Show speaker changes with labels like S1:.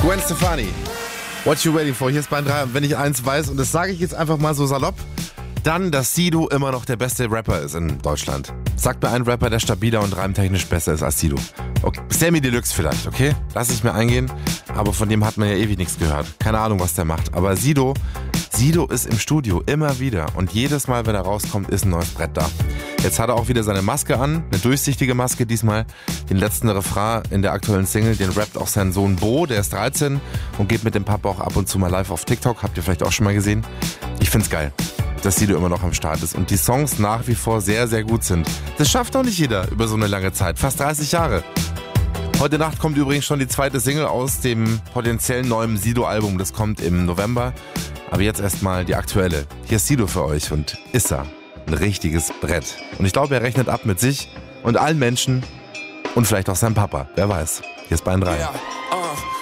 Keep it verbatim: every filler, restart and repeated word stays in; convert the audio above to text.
S1: Gwen Stefani, what you waiting for? Hier ist Bayern drei. Und wenn ich eins weiß, und das sage ich jetzt einfach mal so salopp, dann, dass Sido immer noch der beste Rapper ist in Deutschland. Sagt mir ein Rapper, der stabiler und reimtechnisch besser ist als Sido. Okay. Sammy Deluxe vielleicht, okay? Lass ich mir eingehen. Aber von dem hat man ja ewig nichts gehört. Keine Ahnung, was der macht. Aber Sido, Sido ist im Studio immer wieder. Und jedes Mal, wenn er rauskommt, ist ein neues Brett da. Jetzt hat er auch wieder seine Maske an, eine durchsichtige Maske diesmal. Den letzten Refrain in der aktuellen Single, den rappt auch sein Sohn Bo, der ist dreizehn und geht mit dem Papa auch ab und zu mal live auf TikTok. Habt ihr vielleicht auch schon mal gesehen? Ich find's geil, dass Sido immer noch am Start ist und die Songs nach wie vor sehr, sehr gut sind. Das schafft doch nicht jeder über so eine lange Zeit, fast dreißig Jahre. Heute Nacht kommt übrigens schon die zweite Single aus dem potenziellen neuen Sido-Album. Das kommt im November. Aber jetzt erstmal die aktuelle. Hier ist Sido für euch und Issa. Ein richtiges Brett. Und ich glaube, er rechnet ab mit sich und allen Menschen und vielleicht auch seinem Papa. Wer weiß. Hier ist Bayern drei.
S2: Yeah.